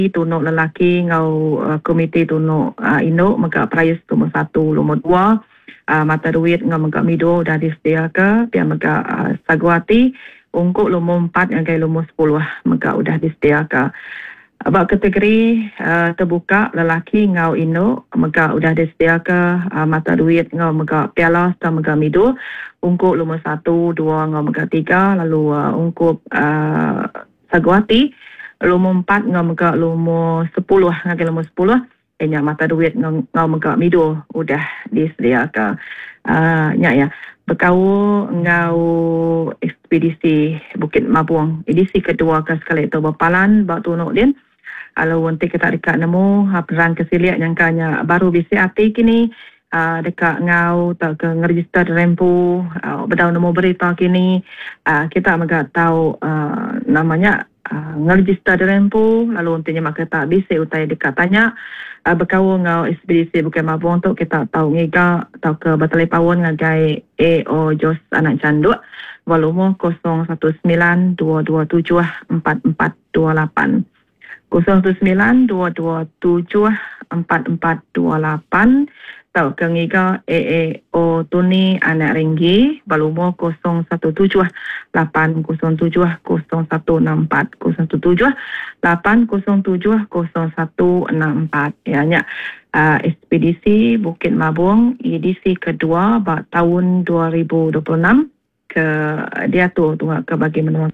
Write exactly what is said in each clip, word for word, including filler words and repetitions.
tunuk lelaki ngau uh, komiti tunuk uh, induk maka prize nombor satu nombor dua uh, mata duit ngau maka mido dah disediakan pia maka uh, saguati untuk nombor empat yang kai nombor sepuluh maka udah disediakan. Abang kategori uh, terbuka lelaki ngau induk maka udah disediakan uh, mata duit ngau maka piala serta maka mido untuk nombor satu dua ngau maka tiga lalu uh, untuk uh, saguati lumur empat ngau mega lumur sepuluh ngau lumur sepuluh enya mata duit ngau ngau mega mido udah disediakan. Uh, nya ya berkau ngau ekspedisi Bukit Mabuang edisi kedua ke sekali itu berpalan bak tunuk din kalau nanti kita dekat nemu peran kesiliak yang kanya baru bisi hati kini uh, dekat ngau tak ke ngeregister rempu uh, berdau nemu berita kini uh, kita mega tahu uh, namanya Uh, ngeregister rempu lalu nantinya maka tak bisa utai dekat tanya uh, berkau ngau ekspedisi Bukit Mabuang tu kita tahu ngiga tahu ke Batalai Pawon ngagai A O Jos anak canduk volume kosong satu sembilan dua dua tujuh empat empat dua lapan kosong satu sembilan dua dua tujuh empat empat dua lapan tahu ke ngiga A A O Tuni anak ringgi volume kosong satu tujuh lapan kosong tujuh kosong satu enam empat kosong tujuh lapan kosong tujuh kosong satu enam empat ya nya uh, ekspedisi Bukit Mabuang edisi kedua bak tahun dua ribu dua puluh enam ke dia tu tu ke bagi menua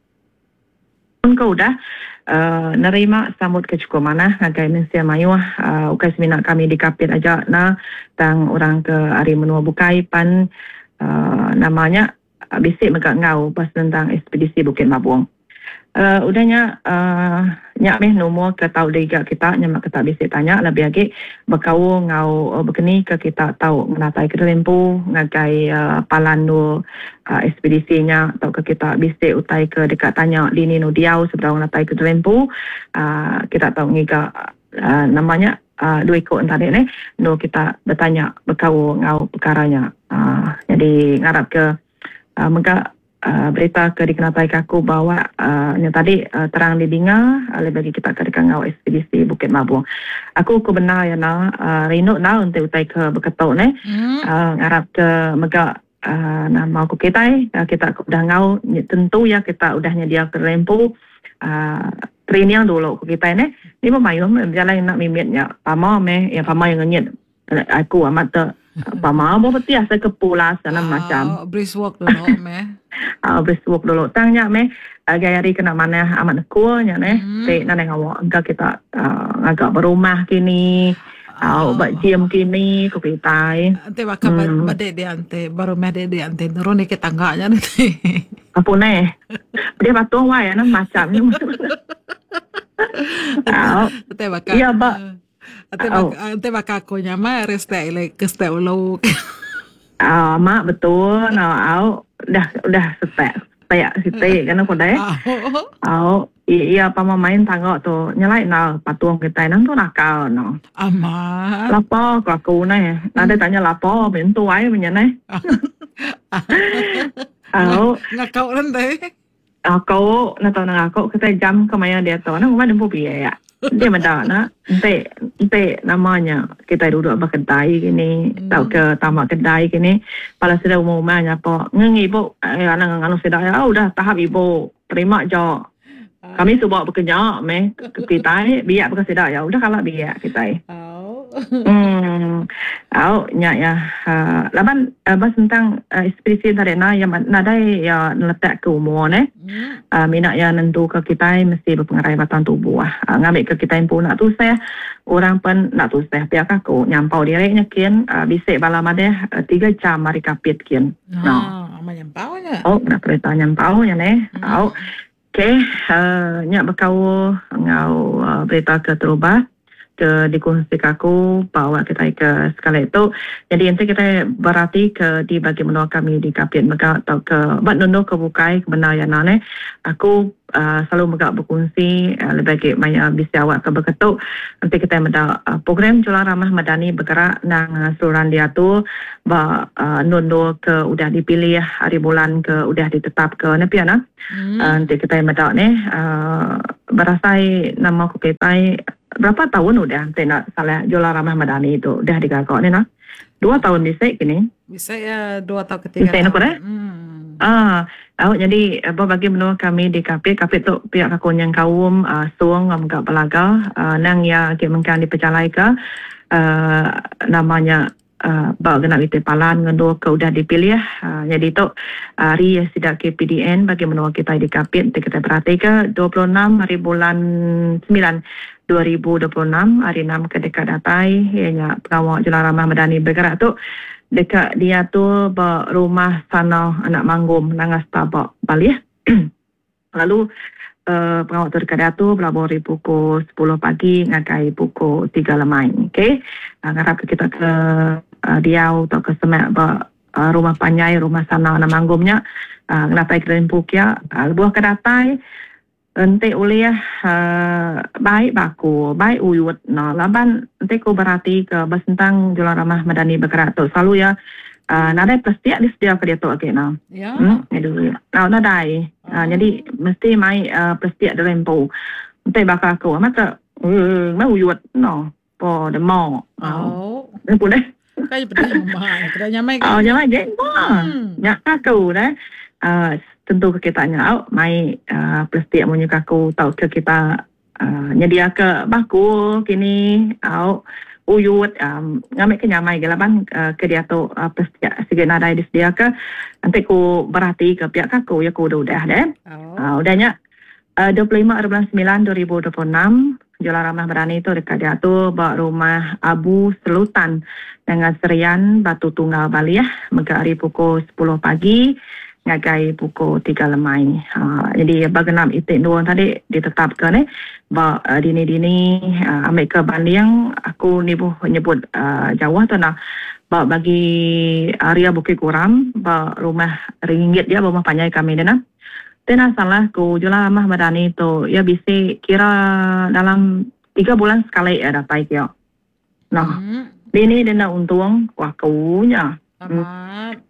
kau dah uh, nerima sambut ke cukup mana ngagai Mensia Mayu uh, ukai seminar kami di Kapit aja na tang orang ke hari menua bukai pan uh, namanya uh, bisik megak ngau pas tentang ekspedisi Bukit Mabuang. Uh, udahnya uh, nyak meh nomor ke tahu dega kita nyak kita bisik tanya lebih lagi berkau ngau uh, berkeni ke kita tahu menatai ke rempu ngagai uh, palan do uh, ekspedisinya atau ke kita bisik utai ke dekat tanya lini no diau seberang menatai ke rempu uh, kita tahu ngiga uh, namanya uh, dua ikut antara ni no kita bertanya berkau ngau perkaranya uh, jadi ngarap ke uh, mega Uh, berita ke dikenatai kaku bahawa uh, yang tadi uh, terang di Dinga uh, lebih bagi kita ke dekangau ekspedisi Bukit Mabuang. Aku ku benar ya na uh, rinuk na untuk utai ke berketuk ni mm. uh, ngarap ke mega uh, nama aku kita uh, kita udah ngau tentu ya kita udah nyedia ke rempu uh, training dulu aku kita ni ni memayu jalan nak mimitnya pama me ya pama yang nganyit aku amat te pama mau peti asa ke pulas sana macam brisk walk dulu me Uh, bersuk dulu tanya me uh, gaya hari kena mana amat kuanya ne hmm. Te nana ngawak agak kita uh, agak berumah kini au uh, buat jam kini ku pitai ante baka hmm. bade de ante baru mede de ante roni ke tangganya nanti apa ne dia batu wae na macam ni au ante baka iya ba ante baka ante baka ko nyama resta ile ke sta ulo ah mak betul no au dah udah setek setek setek kan aku dah au iya apa mau main tangga tu nyalai na patung kita nang tu nakal no ama lapo ko aku na nade tanya lapo bentu ai punya na au ngakau rende aku na tahu na aku kita jam kemana dia tu na rumah dempu biaya dia mendak na ente ente namanya kita duduk apa kedai gini hmm. Tahu ke tamak kedai gini pada sudah umumnya apa ngengi ibu eh, anak anak sudah ya udah tahap ibu terima je kami subuh bekerja me kita biar bekerja sudah ya udah kalau biar kita oh hmm oh nya ya uh, laban uh, bas tentang uh, ekspedisi tadi na yang nada ya letak ke umur ne hmm. uh, minat ya nentu ke kita mesti berpengaruh batang tubuh uh, ngambil ke kita pun nak tu saya orang pun nak tu saya pihak aku nyampau direknya kian uh, bisik balam ada uh, tiga jam mari kapit kian no ama nyampaunya oh nak kereta nyampau ya ne hmm. oh okay uh, nyak berkau ngau uh, berita ke terubah ke dikongsi aku bawa kita ke sekali itu. Jadi nanti kita berarti ke di bagi menua kami di kapit maka atau ke buat nono ke bukai benar yang nane. Aku uh, selalu mega berkongsi uh, lebih baik maya bisa awak ke berketuk. Nanti kita ada uh, program Jualan Ramah Madani bergerak nang uh, seluruh dia tu ba uh, nono ke udah dipilih hari bulan ke udah ditetap ke nepi ana. Hmm. Uh, nanti kita ada ni uh, berasai nama aku kita berapa tahun udah nanti nak salah Jualan Ramah Madani itu udah digagak ni nak dua tahun bisa kini bisa ya dua tahun ketiga bisa nak eh hmm. ah oh, jadi apa bagi menurut kami di kapit kapit tu pihak kakun yang kaum uh, suang amgak belaga uh, nang ya ke mungkin dipecalai ke uh, namanya Uh, bawa genap itu palan ngendo ke udah dipilih uh, jadi tu hari uh, sidak K P D N bagi menua kita di kapit kita berarti ke dua puluh enam hari bulan sembilan dua ribu dua puluh enam hari enam ke dekat datai ianya pengawal Jualan Ramah Madani bergerak tu dekat dia tu bawa rumah sana anak manggum nangas tabak Bali lalu Uh, pengawal tu dekat dia tu berlabori pukul sepuluh pagi ngakai pukul tiga lemai. Okay. Uh, ngarap kita ke uh, Diau atau ke Semak uh, rumah panjai, rumah sana nama manggumnya. Uh, ngapai kita rimpu kia. Uh, lebuah ke datai. Nanti uliah uh, baik baku, baik uyut. No, laban nanti ku berarti ke Basentang Jualan Ramah Madani bergerak tu. Selalu ya. Uh, nadai plastik di sedia ke dia tu okay, nah. Ya. Hmm, dulu. Nah, nadai. Oh. Uh, jadi mesti mai uh, plastik ada rempo. Nanti bakal aku mata eh mau uyut no. Po de mo. Oh. Dan boleh. Kai pada nyamai, pada nyamai. Oh, nyamai je. Hmm. Nyak aku dah. Uh, tentu ke kita nyau mai uh, plastik munyi aku tahu ke kita uh, nyedia ke baku kini au uyut um, ngambil ke nyamai gelaban uh, ke dia tu uh, plastik sikit nadai disediakan ke nanti ku berhati ke pihak aku ya ku udah deh. Oh. Uh, udahnya uh, dua puluh lima bulan sembilan dua ribu dua puluh enam Jualan Ramah Madani itu dekat dia tu bawa rumah Abu Selutan dengan serian Batu Tunggal Bali ya mega hari pukul sepuluh pagi ngagai pukul tiga lemai. Uh, jadi bagenam itik dua tadi ditetapkan eh ba uh, dini-dini uh, ambil ke banding aku ni bu nyebut uh, Jawa tu nak ba bagi area Bukit Kuram ba rumah ringgit dia rumah panjai kami dia nak. Tena salah ku Jualan Ramah Madani tu ya bisa kira dalam tiga bulan sekali ya dapat kira. Nah, hmm. ini dia nak untung wakunya. Amat.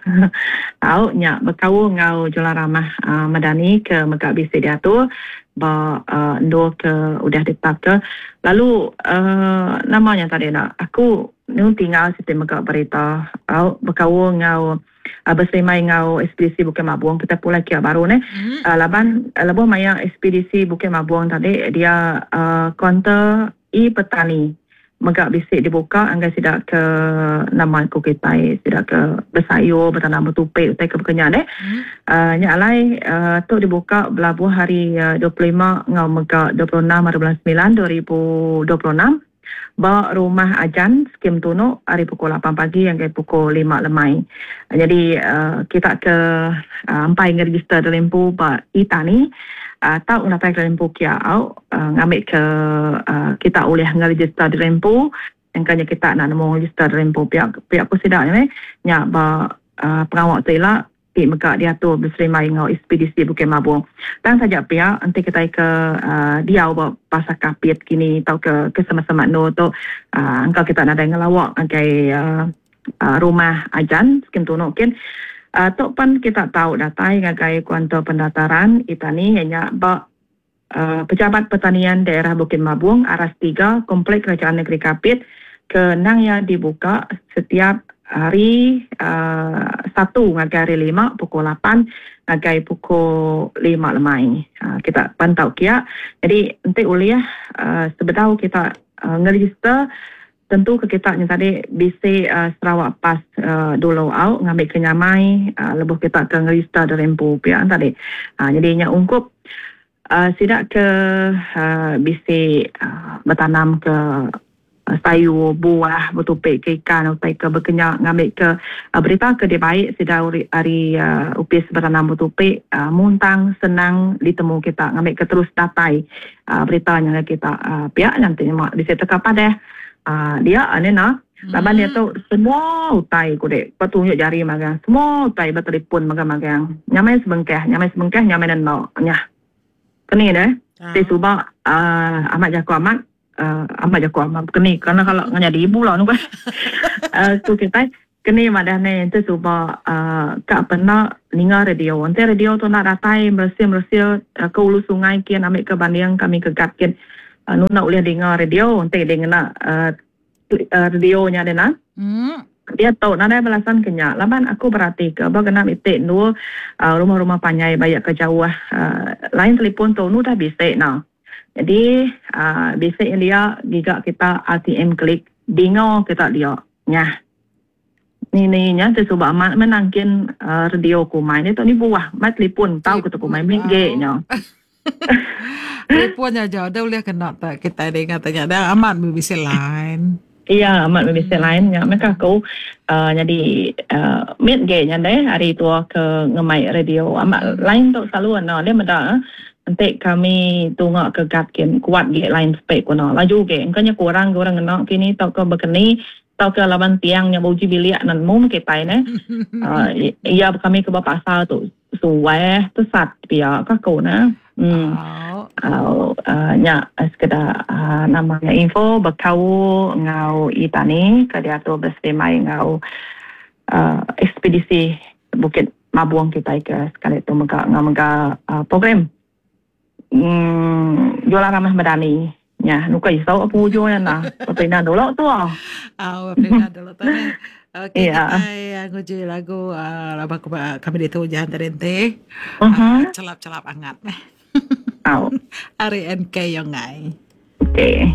Tahu nya berkau ngau Jualan Ramah uh, Madani ke Megak B C dia tu ba uh, ndo ke udah ditetap ke lalu uh, namanya tadi nak aku ni tinggal sistem Megak berita au berkau ngau uh, bersemai ngau ekspedisi Bukit Mabuang kita pula kia baru ni hmm. uh, laban uh, lebuh maya ekspedisi Bukit Mabuang tadi dia uh, konter i petani Megak bisik dibuka anggai tidak ke nama aku kita tidak ke bersayur bertanam bertupik utai ke berkenyan eh hmm. uh, nya alai uh, tu dibuka belabuh hari uh, dua puluh lima ngau Megak dua puluh enam hari bulan sembilan dua ribu dua puluh enam bawa rumah ajan skim tunu hari pukul lapan pagi anggai pukul lima lemai. Uh, jadi uh, kita ke uh, ampai ngeregister dalempu ba itani atau uh, unapai dalempu kia au uh, ngambil ke uh, kita oleh ngeregister dalempu yang kanya kita nak nemu register dalempu pihak pihak aku sidak ni nya ba uh, pengawal tela di Megak dia tu berserimai ngau ekspedisi Bukit Mabuang. Dan saja pihak nanti kita ke uh, dia bawa pasal kapit kini tau ke ke sama-sama no tu uh, engkau kita nak ada ngelawak angkai uh, uh, rumah ajan skim tu mungkin uh, tu pun kita tahu datai ngagai kuanto pendataran itani hanya ba uh, pejabat pertanian daerah Bukit Mabuang aras tiga komplek kerajaan negeri Kapit ke nang yang dibuka setiap hari uh, satu ngagai hari lima pukul lapan ngagai pukul lima lemai. Uh, kita pantau kia. Jadi nanti uliah uh, sebetau kita uh, ngeregister tentu ke kita yang tadi bisi uh, Sarawak pas uh, dulu au ngambil kenyamai uh, lebuh kita ke ngeregister dalempu pihak tadi. Uh, jadi nya ungkup uh, sidak ke uh, bisi uh, bertanam ke uh, sayur, buah, bertopik ke ikan, utai ke berkenyak, ngambil ke uh, berita ke dia baik, sedar hari, hari uh, upis beranam bertopik, uh, muntang, senang ditemu kita, ngambil ke terus datai uh, beritanya kita uh, pihak nanti mak di situ kapan deh. Uh, dia ane na laban dia tu semua utai ku dek petunjuk jari magang semua utai bertelefon magang-magang nyamai sebengkeh nyamai sebengkeh nyamai dan no nyah kini deh saya cuba uh, amat jago amat uh, amat jago amat kini karena kalau nganya di ibu lah nu kan uh, tu kita kini madah ne tu cuba uh, kak pernah dengar radio nanti radio tu nak datai bersih-bersih uh, ke ulu sungai kian ambil ke banding kami ke gat kian uh, nu nak boleh dengar radio nanti dengar uh, Uh, radionya dia nak Hmm. dia tahu nada belasan kenyak laban aku berarti ke bagaimana mitik nu uh, rumah-rumah panjai banyak ke jauh uh, lain telefon tu nu dah bisik nah jadi uh, bisik dia gigak kita R T M klik dengar kita dia nyah ni ni nya tu cuba amat menangkin uh, radio ku main ni tu ni buah mat telefon tahu kita ku main mingge nya Teleponnya jauh dah boleh kena tak kita dengar tanya dah amat bisa lain. Iya, amat berbeza lain. Ya, mereka kau uh, jadi uh, meet gay nya deh hari itu ke ngemai radio. Amat lain tu selalu ana dia meda nanti kami tunggu ke gatkin kuat gay lain spek kono. Laju gay, engkanya kurang kurang kena kini tau ke bekeni tau ke laban tiang yang uji bilik nan mum kita ne. Uh, iya kami ke bapak asal tu suwe tu sat pia ka kau na. Hmm. Uh, uh, nya sekedar uh, namanya info berkau ngau itani kedia tu bersemai ngau uh, ekspedisi Bukit Mabuang kita ke sekali tu mega ngau mega uh, program hmm jualan ramah medani nya nuka isau apa ujungnya nah pepina dulu tu ah ah pepina dulu tu okey kita yang uji lagu lagu kami itu jahan terente celap-celap hangat. Au. R N K yang ngai. Okay.